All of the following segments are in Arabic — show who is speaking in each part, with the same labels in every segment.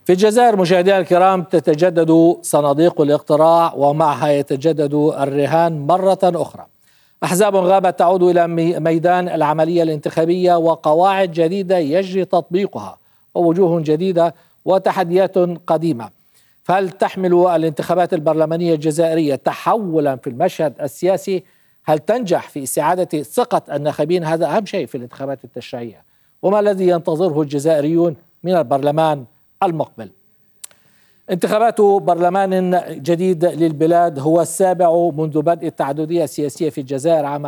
Speaker 1: في الجزائر مشاهدينا الكرام تتجدد صناديق الاقتراع ومعها يتجدد الرهان مرة أخرى. أحزاب غابت تعود إلى ميدان العملية الانتخابية وقواعد جديدة يجري تطبيقها ووجوه جديدة وتحديات قديمة. فهل تحمل الانتخابات البرلمانية الجزائرية تحولا في المشهد السياسي؟ هل تنجح في استعادة ثقة الناخبين؟ هذا أهم شيء في الانتخابات التشريعية. وما الذي ينتظره الجزائريون من البرلمان المقبل؟ انتخابات برلمان جديد للبلاد هو السابع منذ بدء التعددية السياسية في الجزائر عام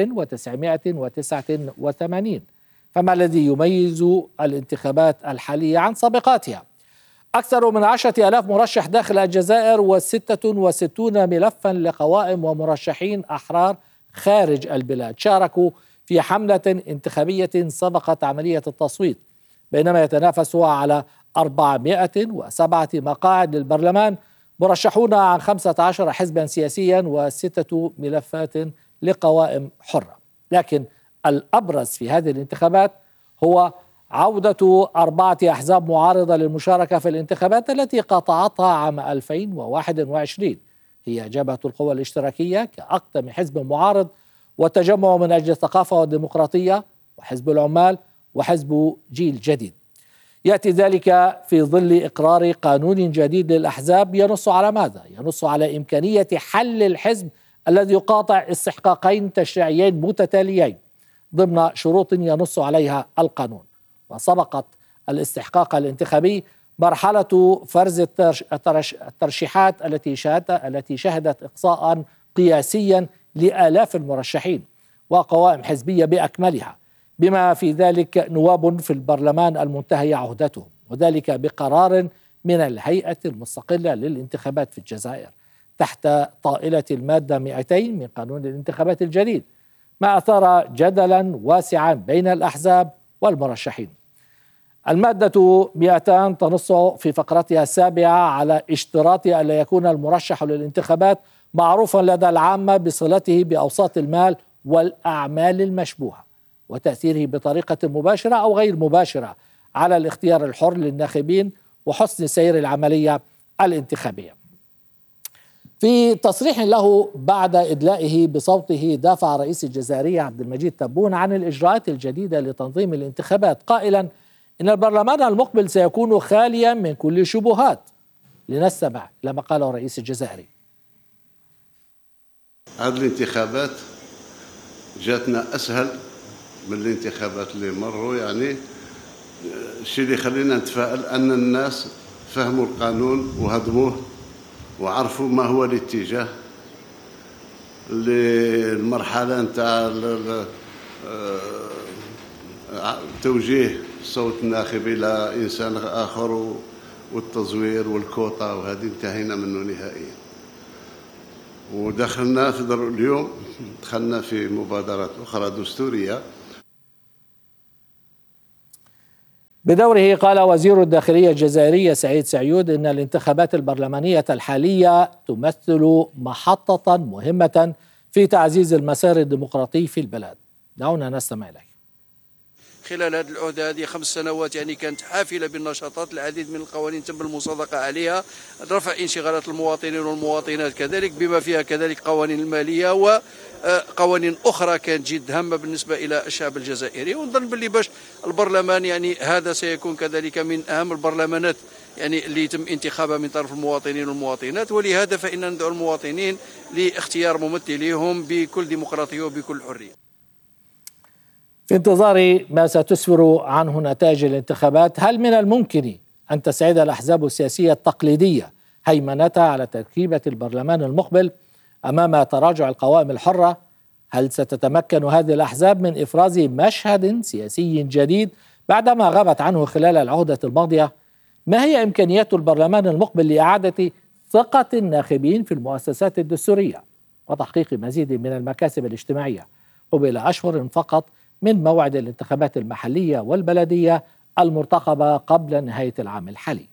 Speaker 1: 1989. فما الذي يميز الانتخابات الحالية عن سابقاتها؟ أكثر من 10,000 مرشح داخل الجزائر و66 ملفا لقوائم ومرشحين أحرار خارج البلاد شاركوا في حملة انتخابية سبقت عملية التصويت، بينما يتنافس على 407 مقاعد للبرلمان مرشحون عن 15 حزبا سياسيا و6 ملفات لقوائم حرة. لكن الأبرز في هذه الانتخابات هو عودة 4 أحزاب معارضة للمشاركة في الانتخابات التي قاطعتها عام 2021. هي جبهة القوى الاشتراكية كأقدم حزب معارض، والتجمع من أجل الثقافة والديمقراطية، وحزب العمال، وحزب جيل جديد. يأتي ذلك في ظل إقرار قانون جديد للأحزاب ينص على ماذا؟ ينص على إمكانية حل الحزب الذي يقاطع استحقاقين تشريعيين متتاليين ضمن شروط ينص عليها القانون. وسبقت الاستحقاق الانتخابي مرحلة فرز الترشيحات التي شهدت إقصاء قياسيا لآلاف المرشحين وقوائم حزبية بأكملها، بما في ذلك نواب في البرلمان المنتهي عهدتهم، وذلك بقرار من الهيئة المستقلة للانتخابات في الجزائر تحت طائلة المادة 200 من قانون الانتخابات الجديد، ما أثار جدلا واسعا بين الأحزاب والمرشحين. المادة 200 تنص في فقرتها السابعة على اشتراط أن لا يكون المرشح للانتخابات معروفا لدى العامة بصلته بأوساط المال والأعمال المشبوهة وتأثيره بطريقة مباشرة أو غير مباشرة على الاختيار الحر للناخبين وحسن سير العملية الانتخابية. في تصريح له بعد إدلائه بصوته دافع الرئيس الجزائري عبد المجيد تبون عن الإجراءات الجديدة لتنظيم الانتخابات قائلا إن البرلمان المقبل سيكون خاليا من كل شبهات. لنستمع لما قاله الرئيس الجزائري.
Speaker 2: هذه الانتخابات جاتنا أسهل من الانتخابات اللي مروا، يعني الشيء اللي يخلينا نتفائل أن الناس فهموا القانون وهضموه وعرفوا ما هو الاتجاه للمرحلة نتاع توجيه صوت الناخب إلى إنسان آخر والتزوير والكوطة، وهذه انتهينا منه نهائيا. ودخلنا في اليوم دخلنا في مبادرات أخرى دستورية.
Speaker 1: بدوره قال وزير الداخلية الجزائري سعيد سعيود إن الانتخابات البرلمانية الحالية تمثل محطة مهمة في تعزيز المسار الديمقراطي في البلاد. دعونا نستمع إليه.
Speaker 3: خلال هذه العهدة هذه 5 سنوات يعني كانت حافلة بالنشاطات، العديد من القوانين تم المصادقة عليها، رفع انشغالات المواطنين والمواطنات كذلك، بما فيها كذلك قوانين المالية وقوانين أخرى كانت جد هامة بالنسبة إلى الشعب الجزائري. ونظن باللي باش البرلمان يعني هذا سيكون كذلك من أهم البرلمانات يعني اللي يتم انتخابها من طرف المواطنين والمواطنات، ولهذا فإننا ندعو المواطنين لاختيار ممثليهم بكل ديمقراطية وبكل حرية.
Speaker 1: في انتظار ما ستسفر عنه نتائج الانتخابات، هل من الممكن أن تسعد الأحزاب السياسية التقليدية هيمنتها على تركيبة البرلمان المقبل أمام تراجع القوائم الحرة؟ هل ستتمكن هذه الأحزاب من إفراز مشهد سياسي جديد بعدما غابت عنه خلال العهدة الماضية؟ ما هي إمكانيات البرلمان المقبل لإعادة ثقة الناخبين في المؤسسات الدستورية وتحقيق مزيد من المكاسب الاجتماعية قبل أشهر فقط من موعد الانتخابات المحلية والبلدية المرتقبة قبل نهاية العام الحالي؟